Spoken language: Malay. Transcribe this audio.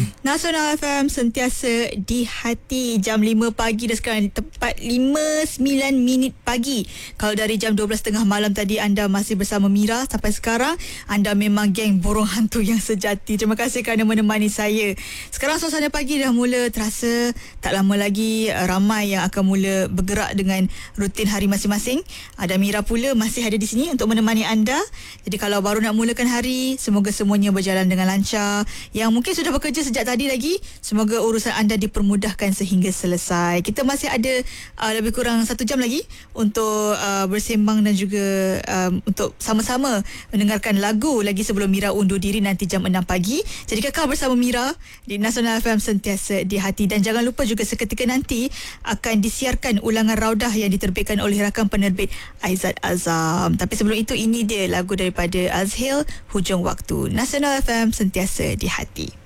Nasional FM sentiasa di hati. Jam 5 pagi dah sekarang, tepat 5:09 pagi. Kalau dari jam 12.30 malam tadi anda masih bersama Mira sampai sekarang, anda memang geng burung hantu yang sejati. Terima kasih kerana menemani saya. Sekarang suasana pagi dah mula terasa. Tak lama lagi ramai yang akan mula bergerak dengan rutin hari masing-masing. Ada Mira pula masih ada di sini untuk menemani anda. Jadi kalau baru nak mulakan hari, semoga semuanya berjalan dengan lancar. Yang mungkin sudah bekerja sejak tadi lagi, semoga urusan anda dipermudahkan sehingga selesai. Kita masih ada lebih kurang 1 jam lagi untuk bersembang dan juga untuk sama-sama mendengarkan lagu lagi sebelum Mira undur diri nanti jam 6 pagi. Jadi kekal bersama Mira di Nasional FM sentiasa di hati. Dan jangan lupa juga seketika nanti akan disiarkan ulangan Raudah yang diterbitkan oleh rakan penerbit Aizat Azam. Tapi sebelum itu, ini dia lagu daripada Azhil, Hujung Waktu. Nasional FM sentiasa di hati.